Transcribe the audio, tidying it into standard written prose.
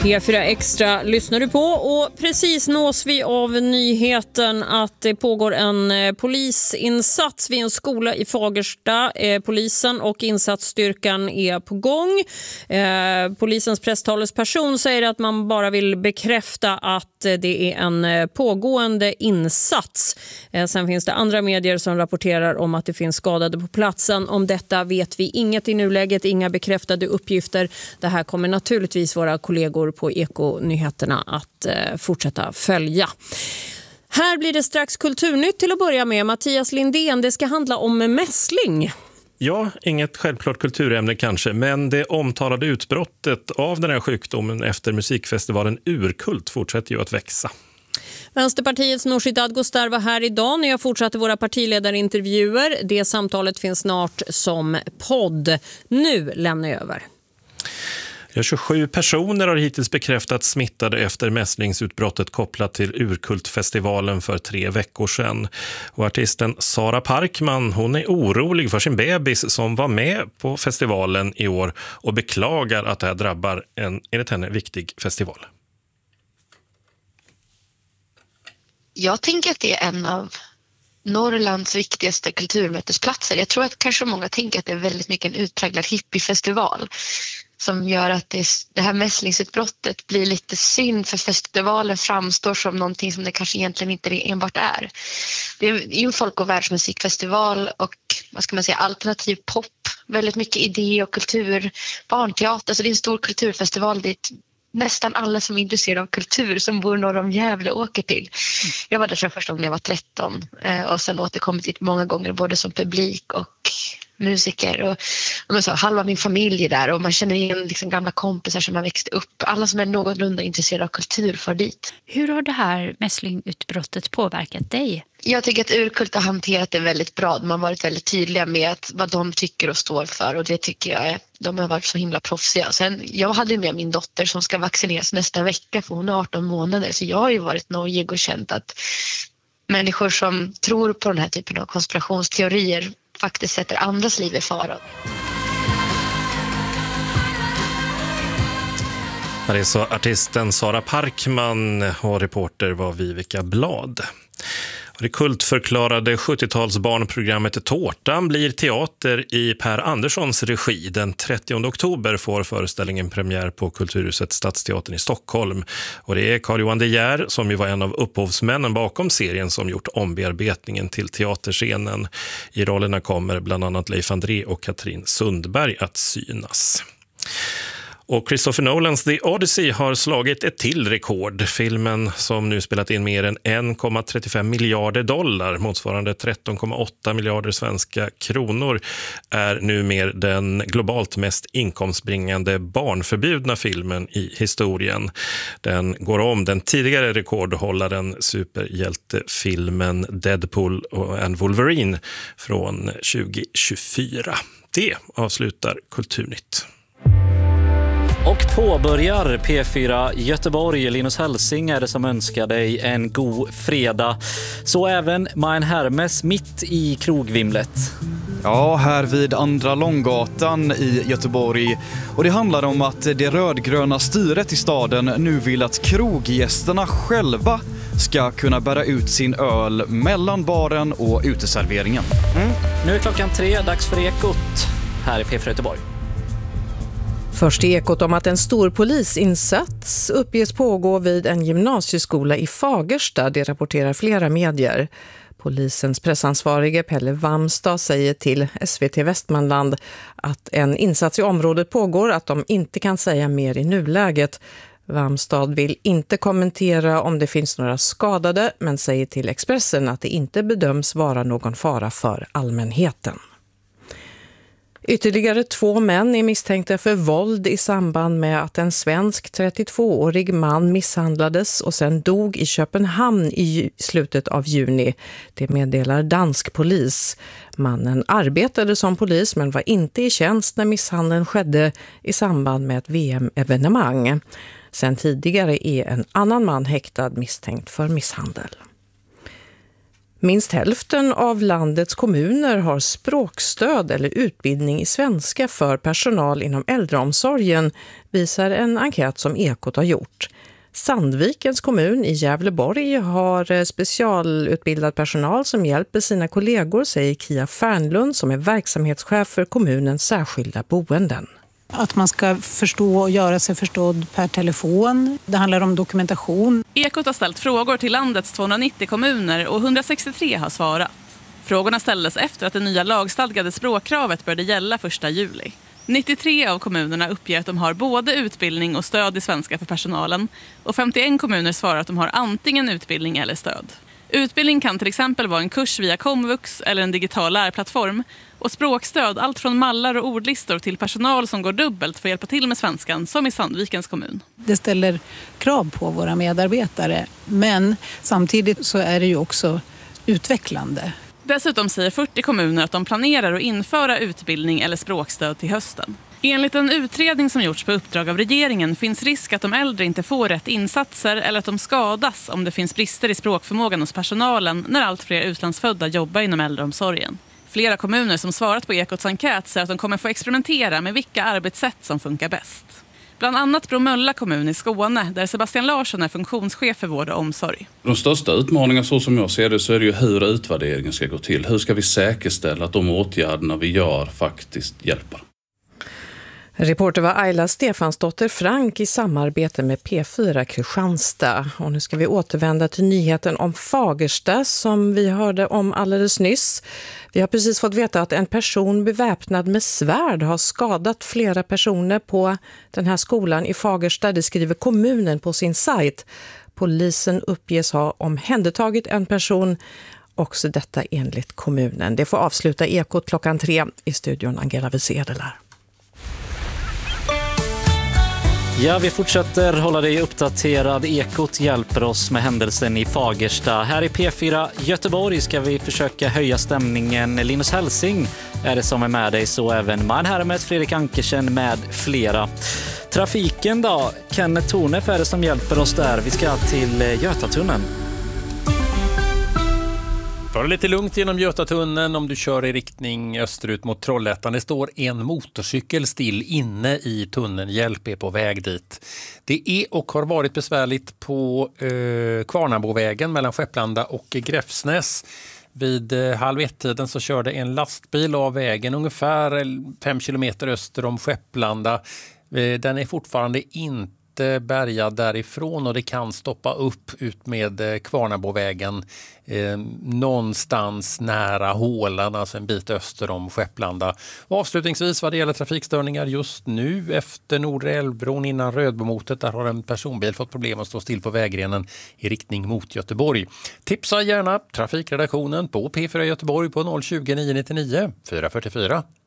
P4 Extra lyssnar du på och precis nås vi av nyheten att det pågår en polisinsats vid en skola i Fagersta. Polisen och insatsstyrkan är på gång. Polisens presstalesperson säger att man bara vill bekräfta att det är en pågående insats. Sen finns det andra medier som rapporterar om att det finns skadade på platsen. Om detta vet vi inget i nuläget, inga bekräftade uppgifter. Det här kommer naturligtvis våra kollegor på Eko-nyheterna att fortsätta följa. Här blir det strax kulturnytt till att börja med. Mattias Lindén, det ska handla om mässling. Ja, inget självklart kulturämne kanske, men det omtalade utbrottet av den här sjukdomen efter musikfestivalen Urkult fortsätter ju att växa. Vänsterpartiets Nooshi Dadgostar var här idag när jag fortsatte våra partiledarintervjuer. Det samtalet finns snart som podd. Nu lämnar jag över. 27 personer har hittills bekräftat smittade efter mässlingsutbrottet kopplat till Urkultfestivalen för 3 veckor sedan. Och artisten Sara Parkman, hon är orolig för sin bebis som var med på festivalen i år och beklagar att det här drabbar en, enligt henne, viktig festival. Jag tänker att det är en av Norrlands viktigaste kulturmötesplatser. Jag tror att kanske många tänker att det är väldigt mycket en utpräglad hippiefestival som gör att det här mässlingsutbrottet blir lite synd, för festivalen framstår som någonting som det kanske egentligen inte enbart är. Det är ju en folk- och världsmusikfestival och vad ska man säga, alternativ pop, väldigt mycket idé och kultur, barnteater, så det är en stor kulturfestival dit nästan alla som är intresserade av kultur som bor norr om Gävle åker till. Jag var där för första gången jag var 13 och sen återkommit dit många gånger både som publik och musiker och halva min familj är där och man känner igen liksom gamla kompisar som har växt upp. Alla som är någorlunda intresserade av kultur för dit. Hur har det här mässlingutbrottet påverkat dig? Jag tycker att Urkult har hanterat det väldigt bra. De har varit väldigt tydliga med vad de tycker och står för och det tycker jag de har varit så himla proffsiga. Sen, jag hade med min dotter som ska vaccineras nästa vecka för hon är 18 månader så jag har ju varit nojig och känt att människor som tror på den här typen av konspirationsteorier faktiskt sätter andras liv i fara. Det är så artisten Sara Parkman och reporter var Vivica Blad. Det kultförklarade 70-talsbarnprogrammet Tårtan blir teater i Per Anderssons regi. Den 30 oktober får föreställningen premiär på Kulturhuset Stadsteatern i Stockholm. Och det är Carl-Johan De Geer som ju var en av upphovsmännen bakom serien som gjort ombearbetningen till teaterscenen. I rollerna kommer bland annat Leif André och Katrin Sundberg att synas. Och Christopher Nolans The Odyssey har slagit ett till rekord. Filmen som nu spelat in mer än 1,35 miljarder dollar, motsvarande 13,8 miljarder svenska kronor, är numera den globalt mest inkomstbringande barnförbjudna filmen i historien. Den går om den tidigare rekordhållaren superhjältefilmen Deadpool and Wolverine från 2024. Det avslutar Kulturnytt. Och påbörjar P4 Göteborg. Linus Hälsing är det som önskar dig en god fredag. Så även Majen Hermes mitt i krogvimlet. Ja, här vid Andra Långgatan i Göteborg. Och det handlar om att det rödgröna styret i staden nu vill att kroggästerna själva ska kunna bära ut sin öl mellan baren och uteserveringen. Nu är klockan 3, dags för Ekot här i P4 Göteborg. Först i Ekot om att en stor polisinsats uppges pågå vid en gymnasieskola i Fagersta, det rapporterar flera medier. Polisens pressansvarige Pelle Wamstad säger till SVT Västmanland att en insats i området pågår, att de inte kan säga mer i nuläget. Wamstad vill inte kommentera om det finns några skadade, men säger till Expressen att det inte bedöms vara någon fara för allmänheten. Ytterligare 2 män är misstänkta för våld i samband med att en svensk 32-årig man misshandlades och sen dog i Köpenhamn i slutet av juni. Det meddelar dansk polis. Mannen arbetade som polis men var inte i tjänst när misshandeln skedde i samband med ett VM-evenemang. Sen tidigare är en annan man häktad misstänkt för misshandel. Minst hälften av landets kommuner har språkstöd eller utbildning i svenska för personal inom äldreomsorgen, visar en enkät som Ekot har gjort. Sandvikens kommun i Gävleborg har specialutbildad personal som hjälper sina kollegor, säger Kia Fernlund som är verksamhetschef för kommunens särskilda boenden. Att man ska förstå och göra sig förstådd per telefon. Det handlar om dokumentation. Ekot har ställt frågor till landets 290 kommuner och 163 har svarat. Frågorna ställdes efter att det nya lagstadgade språkkravet började gälla 1 juli. 93 av kommunerna uppger att de har både utbildning och stöd i svenska för personalen och 51 kommuner svarar att de har antingen utbildning eller stöd. Utbildning kan till exempel vara en kurs via Komvux eller en digital lärplattform och språkstöd allt från mallar och ordlistor till personal som går dubbelt för att hjälpa till med svenskan, som i Sandvikens kommun. Det ställer krav på våra medarbetare, men samtidigt så är det ju också utvecklande. Dessutom säger 40 kommuner att de planerar att införa utbildning eller språkstöd till hösten. Enligt en utredning som gjorts på uppdrag av regeringen finns risk att de äldre inte får rätt insatser eller att de skadas om det finns brister i språkförmågan hos personalen när allt fler utlandsfödda jobbar inom äldreomsorgen. Flera kommuner som svarat på Ekots enkät säger att de kommer få experimentera med vilka arbetssätt som funkar bäst. Bland annat Bromölla kommun i Skåne, där Sebastian Larsson är funktionschef för vård och omsorg. De största utmaningarna så som jag ser det så är det ju hur utvärderingen ska gå till. Hur ska vi säkerställa att de åtgärderna vi gör faktiskt hjälper? Reporter var Ayla Stefansdotter Frank i samarbete med P4 Kristianstad. Och nu ska vi återvända till nyheten om Fagersta som vi hörde om alldeles nyss. Vi har precis fått veta att en person beväpnad med svärd har skadat flera personer på den här skolan i Fagersta. Det skriver kommunen på sin sajt. Polisen uppges ha omhändertagit en person, också detta enligt kommunen. Det får avsluta Ekot 3:00 i studion Angela Wiesedelar. Ja, vi fortsätter hålla dig uppdaterad. Ekot hjälper oss med händelsen i Fagersta. Här i P4 Göteborg ska vi försöka höja stämningen. Linus Helsing är det som är med dig, så även Man Hermes, Fredrik Ankersen med flera. Trafiken då? Kenneth Tornef är det som hjälper oss där. Vi ska till Götatunneln. Ta det lite lugnt genom Götatunneln om du kör i riktning österut mot Trollhättan. Det står en motorcykel still inne i tunneln. Hjälp är på väg dit. Det är och har varit besvärligt på Kvarnabovägen mellan Skepplanda och Gräfsnäs. Vid 12:30 så körde en lastbil av vägen ungefär 5 kilometer öster om Skepplanda. Den är fortfarande inte bärgad därifrån och det kan stoppa upp ut med Kvarnabovägen någonstans nära Hålan, alltså en bit öster om Skepplanda. Och avslutningsvis vad det gäller trafikstörningar just nu efter Nordre Älvbron innan Rödbomotet, där har en personbil fått problem att stå still på vägrenen i riktning mot Göteborg. Tipsa gärna trafikredaktionen på P4 Göteborg på 020 999 444.